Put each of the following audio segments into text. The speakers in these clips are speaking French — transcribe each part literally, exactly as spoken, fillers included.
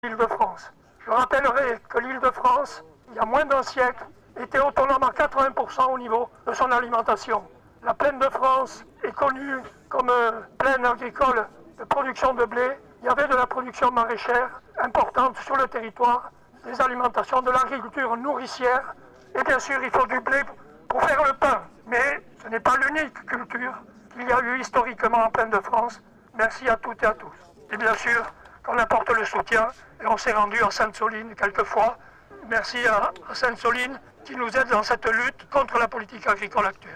l'Île-de-France. Je rappellerai que l'Île-de-France, il y a moins d'un siècle, était autonome à quatre-vingts pour cent au niveau de son alimentation. La plaine de France est connue comme euh, plaine agricole de production de blé. Il y avait de la production maraîchère importante sur le territoire, des alimentations, de l'agriculture nourricière. Et bien sûr, il faut du blé pour faire le pain. Mais ce n'est pas l'unique culture qu'il y a eu historiquement en plaine de France. Merci à toutes et à tous. Et bien sûr, qu'on apporte le soutien. Et on s'est rendu à Sainte-Soline quelquefois. Merci à, à Sainte-Soline qui nous aide dans cette lutte contre la politique agricole actuelle.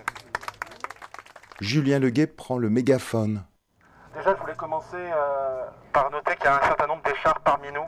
Julien Leguet prend le mégaphone. Déjà, je voulais commencer euh, par noter qu'il y a un certain nombre d'écharpes parmi nous.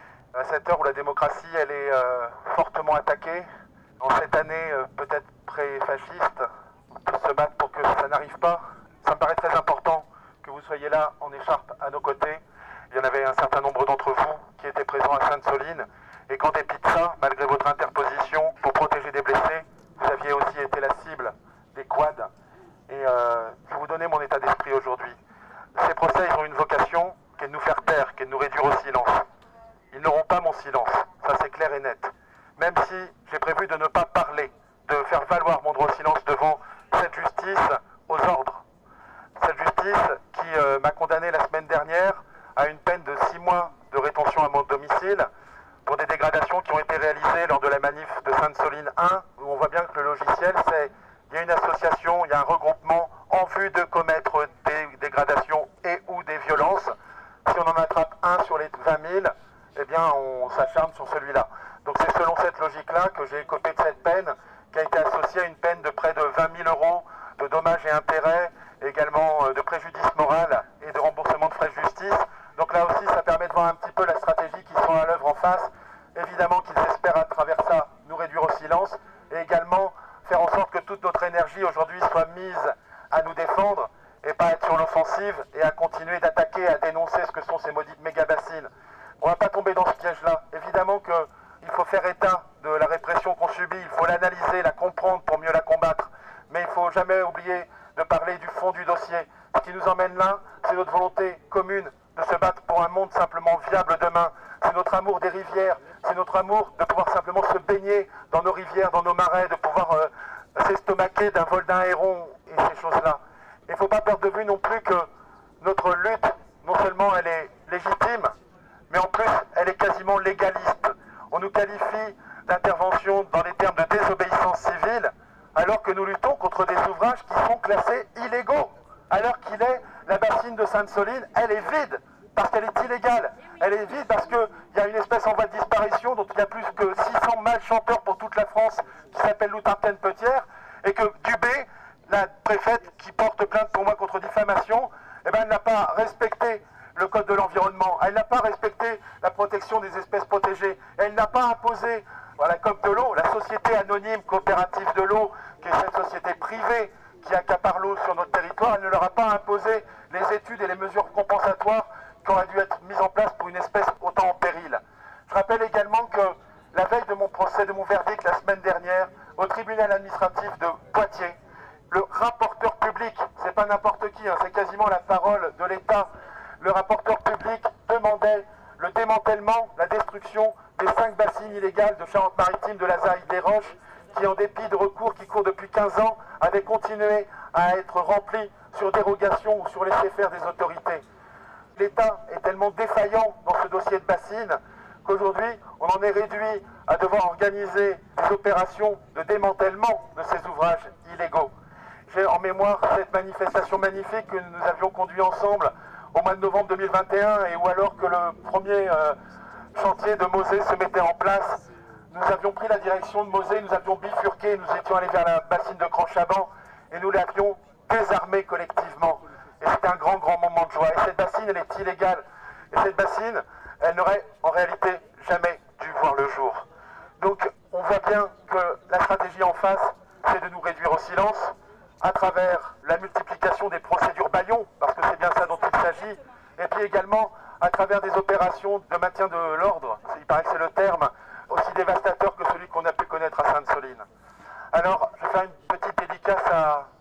À cette heure où la démocratie elle est euh, fortement attaquée, en cette année euh, peut-être pré-fasciste, on peut se battre pour que ça n'arrive pas. Ça me paraît très important que vous soyez là en écharpe à nos côtés. Il y en avait un certain nombre d'entre vous qui étaient présents à Sainte-Soline. Et qu'en dépit de ça, malgré votre interposition pour protéger des blessés, vous aviez aussi été la cible des quads. Et euh, je vais vous donner mon état d'esprit aujourd'hui. Ces procès, ils ont une vocation qui est de nous faire taire, qui est de nous réduire au silence. Ils n'auront pas mon silence, ça c'est clair et net. Même si j'ai prévu de ne pas parler, de faire valoir mon droit au silence devant cette justice aux ordres. Cette justice qui euh, m'a condamné la semaine dernière à une peine de six mois de rétention à mon domicile pour des dégradations qui ont été réalisées lors de la manif de Sainte-Soline un, où on voit bien que le logiciel, c'est il y a une association, il y a un regroupement en vue de commettre des dégradations et ou des violences. Si on en attrape un sur les vingt mille, eh bien on s'acharne sur celui-là. Donc c'est selon cette logique-là que j'ai écopé de cette peine, qui a été associée à une peine de près de vingt mille euros de dommages et intérêts, également de préjudice moral et de remboursement de frais de justice. Donc là aussi, ça permet de voir un petit peu la stratégie qui sont à l'œuvre en face. Évidemment qu'ils espèrent à travers ça nous réduire au silence et également faire en sorte que toute notre énergie aujourd'hui soit mise à nous défendre et pas être sur l'offensive et à continuer d'attaquer, à dénoncer ce que sont ces maudites méga-bassines. On ne va pas tomber dans ce piège-là. Évidemment qu'il faut faire état de la répression qu'on subit, il faut l'analyser, la comprendre pour mieux la combattre. Mais il ne faut jamais oublier de parler du fond du dossier. Ce qui nous emmène là, c'est notre volonté commune de se battre pour un monde simplement viable demain. C'est notre amour des rivières, c'est notre amour de pouvoir simplement se baigner dans nos rivières, dans nos marais, de pouvoir euh, s'estomaquer d'un vol d'un héron et ces choses-là. Il ne faut pas perdre de vue non plus que notre lutte, non seulement elle est légitime, mais en plus elle est quasiment légaliste. On nous qualifie d'intervention dans les termes de désobéissance civile, alors que nous luttons contre des ouvrages qui sont classés illégaux. À l'heure qu'il est, la bassine de Sainte-Soline, elle est vide, parce qu'elle est illégale. Elle est vide parce qu'il y a une espèce en voie de disparition, dont il y a plus que six cents mâles chanteurs pour toute la France, qui s'appelle l'Outartaine-Petière, et que Dubé, la préfète qui porte plainte pour moi contre diffamation, eh ben, elle n'a pas respecté le code de l'environnement, elle n'a pas respecté la protection des espèces protégées, elle n'a pas imposé voilà, comme de l'eau, la société anonyme coopérative de l'eau, qui est cette société privée qui accapare l'eau sur notre territoire, elle ne leur a pas imposé les études et les mesures compensatoires qui auraient dû être mises en place pour une espèce autant en péril. Je rappelle également que la veille de mon procès, de mon verdict la semaine dernière, au tribunal administratif de Poitiers, le rapporteur public, c'est pas n'importe qui, hein, c'est quasiment la parole de l'État, le rapporteur public demandait le démantèlement, la destruction des cinq bassines illégales de Charente-Maritime, de la Zaï, des Roches, qui en dépit de recours qui courent depuis quinze ans, avaient continué à être remplis sur dérogation ou sur laisser-faire des autorités. L'État est tellement défaillant dans ce dossier de bassines qu'aujourd'hui, on en est réduit à devoir organiser des opérations de démantèlement de ces ouvrages illégaux. J'ai en mémoire cette manifestation magnifique que nous avions conduite ensemble au mois de novembre deux mille vingt et un, et où alors que le premier euh, chantier de Mosée se mettait en place, nous avions pris la direction de Mosée, nous avions bifurqué, nous étions allés vers la bassine de Grand-Chaban, et nous l'avions désarmé collectivement. Et c'était un grand, grand moment de joie. Et cette bassine, elle est illégale. Et cette bassine, elle n'aurait en réalité jamais dû voir le jour. Donc, on voit bien que la stratégie en face, c'est de nous réduire au silence, à travers la multiplication des procédures bâillons, parce que c'est bien ça dont il s'agit, et puis également à travers des opérations de maintien de l'ordre, il paraît que c'est le terme, aussi dévastateur que celui qu'on a pu connaître à Sainte-Soline. Alors, je vais faire une petite dédicace à